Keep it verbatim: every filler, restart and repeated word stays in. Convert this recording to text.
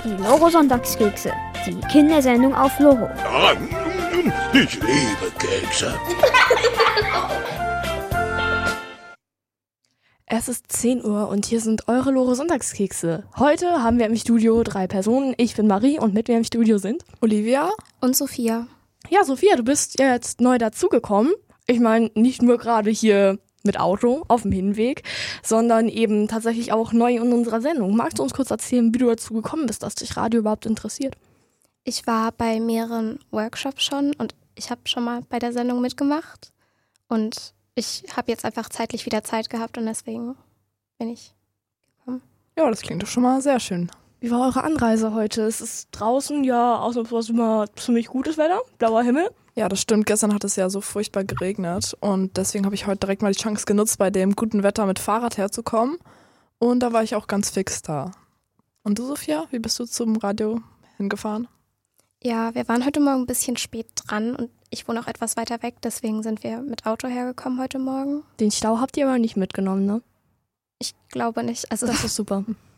Die Loro-Sonntagskekse, die Kindersendung auf Loro. Ah, ich liebe Kekse. Es ist zehn Uhr und hier sind eure Loro-Sonntagskekse. Heute haben wir im Studio drei Personen. Ich bin Marie und mit mir im Studio sind Olivia und Sophia. Ja, Sophia, du bist ja jetzt neu dazugekommen. Ich meine, nicht nur gerade hier mit Auto auf dem Hinweg, sondern eben tatsächlich auch neu in unserer Sendung. Magst du uns kurz erzählen, wie du dazu gekommen bist, dass dich Radio überhaupt interessiert? Ich war bei mehreren Workshops schon und ich habe schon mal bei der Sendung mitgemacht und ich habe jetzt einfach zeitlich wieder Zeit gehabt und deswegen bin ich gekommen. Ja, das klingt doch schon mal sehr schön. Wie war eure Anreise heute? Es ist draußen ja ausnahmsweise immer ziemlich gutes Wetter, blauer Himmel. Ja, das stimmt. Gestern hat es ja so furchtbar geregnet und deswegen habe ich heute direkt mal die Chance genutzt, bei dem guten Wetter mit Fahrrad herzukommen und da war ich auch ganz fix da. Und du, Sophia, wie bist du zum Radio hingefahren? Ja, wir waren heute Morgen ein bisschen spät dran und ich wohne auch etwas weiter weg, deswegen sind wir mit Auto hergekommen heute Morgen. Den Stau habt ihr aber nicht mitgenommen, ne? Ich glaube nicht. Also das ist super.